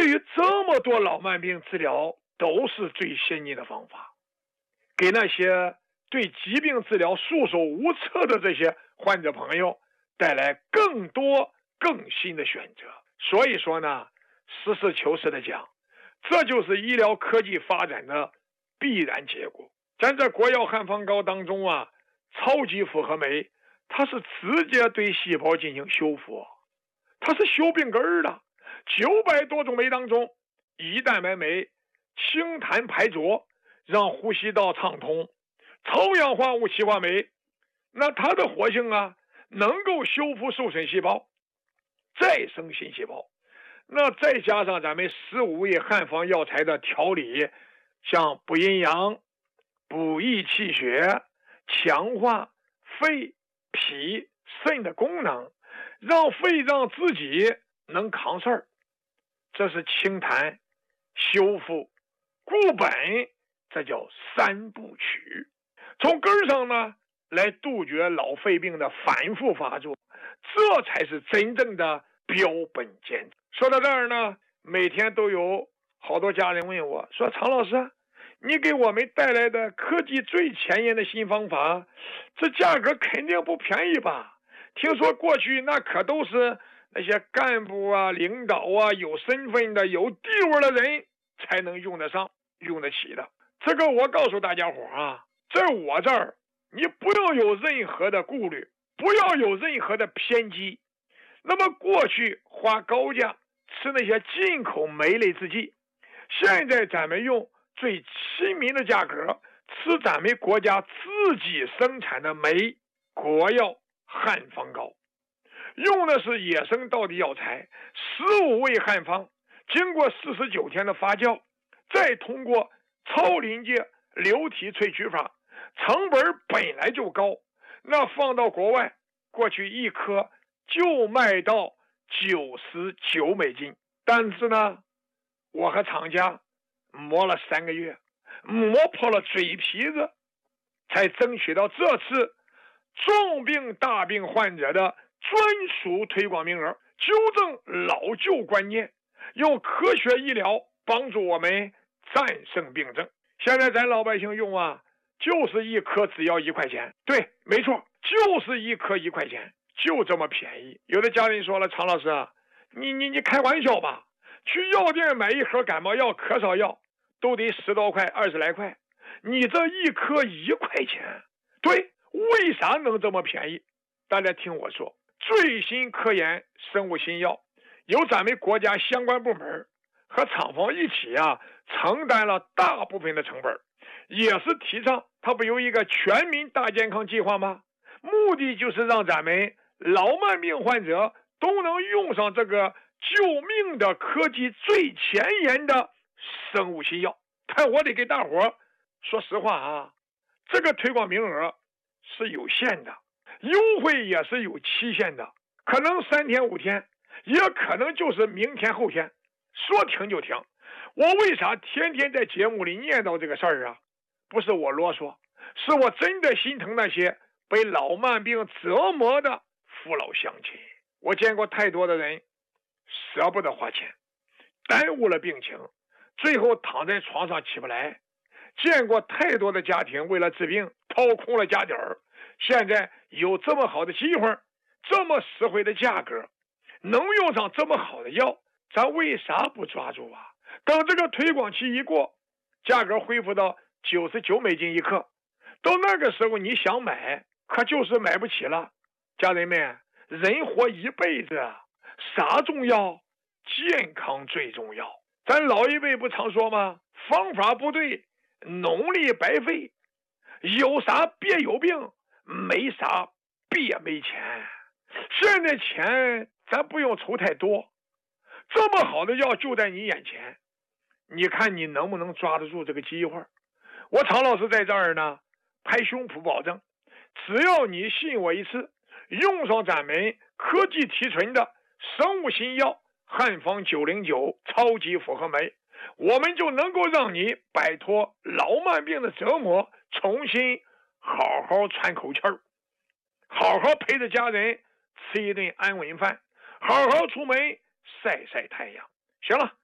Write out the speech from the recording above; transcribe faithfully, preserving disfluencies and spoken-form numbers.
于这么多老慢病治疗都是最先进的方法，给那些对疾病治疗束手无策的这些患者朋友带来更多更新的选择。所以说呢，实事求是的讲，这就是医疗科技发展的必然结果。咱这国药汉方膏当中啊，超级复合酶它是直接对细胞进行修复，它是修病根的。九百多种酶当中，胰蛋白酶清痰排浊，让呼吸道畅通；超氧化物歧化酶，那它的活性啊，能够修复受损细胞，再生新细胞。那再加上咱们十五味汉方药材的调理，像补阴阳、补益气血、强化肺、脾、肾的功能，让肺脏自己能扛事儿，这是清痰修复固本，这叫三部曲。从根上呢来杜绝老肺病的反复发作，这才是真正的标本兼治。说到这儿呢，每天都有好多家人问我说，常老师，你给我们带来的科技最前沿的新方法，这价格肯定不便宜吧？听说过去那可都是那些干部啊、领导啊、有身份的、有地位的人才能用得上、用得起的。这个我告诉大家伙啊，在我这儿，你不要有任何的顾虑，不要有任何的偏激。那么过去花高价吃那些进口酶类制剂，现在咱们用最亲民的价格吃咱们国家自己生产的酶国药汉方膏，用的是野生道地药材十五味汉方，经过四十九天的发酵，再通过超临界流体萃取法，成本本来就高，那放到国外，过去一颗就卖到九十九美金。但是呢，我和厂家磨了三个月，磨破了嘴皮子，才争取到这次重病大病患者的专属推广名额，纠正老旧观念，用科学医疗帮助我们战胜病症。现在咱老百姓用啊，就是一颗只要一块钱。对，没错，就是一颗一块钱，就这么便宜。有的家人说了，常老师啊，你你你开玩笑吧？去药店买一盒感冒药、咳嗽药都得十多块、二十来块，你这一颗一块钱，对，为啥能这么便宜？大家听我说，最新科研生物新药由咱们国家相关部门和厂房一起啊，承担了大部分的成本，也是提倡，它不有一个全民大健康计划吗？目的就是让咱们老慢病患者都能用上这个救命的科技最前沿的生物新药。但我得给大伙说实话啊，这个推广名额是有限的，优惠也是有期限的，可能三天五天，也可能就是明天后天，说停就停。我为啥天天在节目里念叨这个事儿啊？不是我啰嗦，是我真的心疼那些被老慢病折磨的父老乡亲。我见过太多的人舍不得花钱，耽误了病情，最后躺在床上起不来。见过太多的家庭为了治病掏空了家底儿，现在有这么好的机会，这么实惠的价格，能用上这么好的药，咱为啥不抓住啊？等这个推广期一过，价格恢复到九十九美金一克，到那个时候你想买，可就是买不起了。家人们，人活一辈子，啥重要？健康最重要。咱老一辈不常说吗？方法不对，农力白费。有啥别有病，没啥别没钱。现在钱咱不用筹太多，这么好的药就在你眼前，你看你能不能抓得住这个机会？我常老师在这儿呢，拍胸脯保证，只要你信我一次，用上咱们科技提纯的生物新药汉方九零九超级复合酶，我们就能够让你摆脱老慢病的折磨，重新好好喘口气儿，好好陪着家人吃一顿安稳饭，好好出门晒晒太阳。行了，